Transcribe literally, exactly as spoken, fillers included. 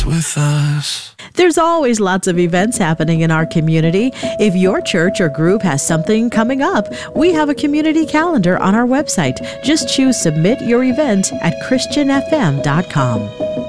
with us. There's always lots of events happening in our community. If your church or group has something coming up, we have a community calendar on our website. Just choose Submit Your Event at Christian F M dot com.